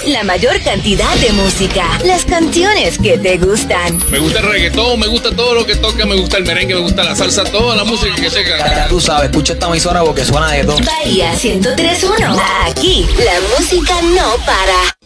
la mayor cantidad de música, las canciones que te gustan. Me gusta el reggaetón, me gusta todo lo que toca, me gusta el merengue, me gusta la salsa, toda la música que llega. Ya tú sabes, escucha esta emisora porque suena de todo. Bahía 103.1. Aquí la música no para.